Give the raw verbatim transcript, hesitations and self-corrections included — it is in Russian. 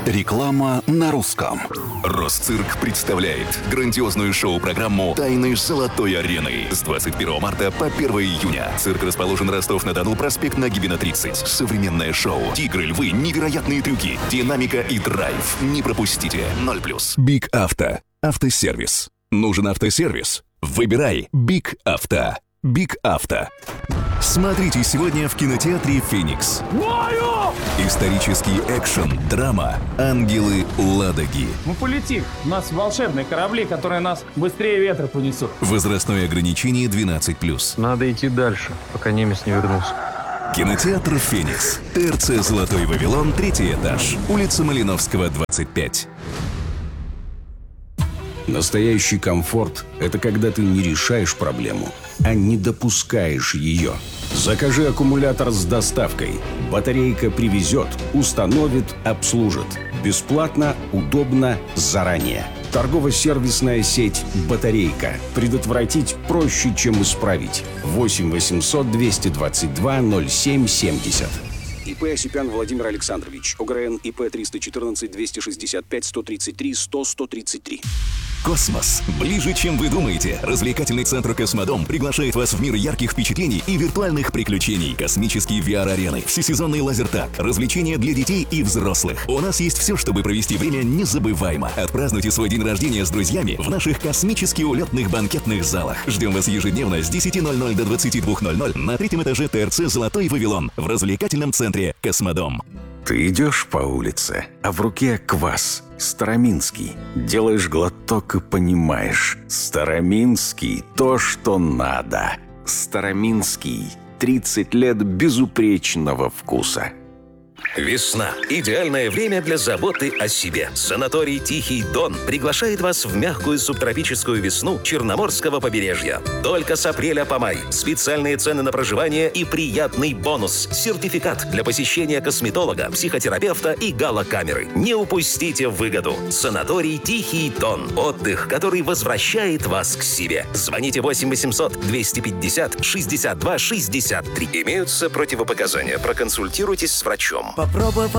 Реклама на русском. Росцирк представляет грандиозную шоу-программу «Тайны Золотой арены» с двадцать первого марта по первое июня. Цирк расположен Ростов-на-Дону, проспект Нагибина, тридцать. Современное шоу, тигры, львы, невероятные трюки, динамика и драйв. Не пропустите. ноль плюс. Биг Авто. Автосервис. Нужен автосервис? Выбирай Биг Авто. Биг Авто. Смотрите сегодня в кинотеатре «Феникс». Исторический экшен, драма «Ангелы Ладоги». Мы полетим. У нас волшебные корабли, которые нас быстрее ветра понесут. Возрастное ограничение двенадцать плюс. Надо идти дальше, пока немец не вернулся. Кинотеатр «Феникс». ТРЦ «Золотой Вавилон», третий этаж. Улица Малиновского, двадцать пять. Настоящий комфорт – это когда ты не решаешь проблему, а не допускаешь ее. Закажи аккумулятор с доставкой. Батарейка привезет, установит, обслужит. Бесплатно, удобно, заранее. Торгово-сервисная сеть «Батарейка». Предотвратить проще, чем исправить. восемь восемьсот двести двадцать два ноль семь семьдесят. ИП Осипян Владимир Александрович. ОГРН ИП триста четырнадцать двести шестьдесят пять сто тридцать три сто сто тридцать три. Космос. Ближе, чем вы думаете. Развлекательный центр «Космодом» приглашает вас в мир ярких впечатлений и виртуальных приключений. Космические ви ар-арены, всесезонный лазертаг, развлечения для детей и взрослых. У нас есть все, чтобы провести время незабываемо. Отпразднуйте свой день рождения с друзьями в наших космически улетных банкетных залах. Ждем вас ежедневно с десяти ноль-ноль до двадцати двух ноль-ноль на третьем этаже ТРЦ «Золотой Вавилон» в развлекательном центре «Космодом». Ты идешь по улице, а в руке квас. Староминский. Делаешь глоток и понимаешь. Староминский – то, что надо. Староминский. тридцать лет безупречного вкуса. Весна. Идеальное время для заботы о себе. Санаторий «Тихий Дон» приглашает вас в мягкую субтропическую весну Черноморского побережья. Только с апреля по май. Специальные цены на проживание и приятный бонус. Сертификат для посещения косметолога, психотерапевта и галокамеры. Не упустите выгоду. Санаторий «Тихий Дон». Отдых, который возвращает вас к себе. Звоните восемь восемьсот двести пятьдесят шестьдесят два шестьдесят три. Имеются противопоказания. Проконсультируйтесь с врачом. Попробуй